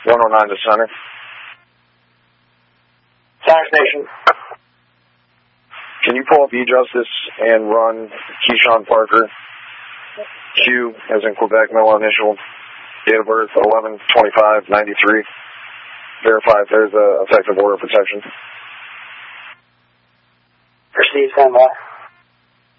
109 to center. Center Station. Can you pull up E-Justice and run Keyshawn Parker? Q, as in Quebec, no initial. Date of birth, 11/25/93. Verify if there's a effective order of protection. Proceed, stand by.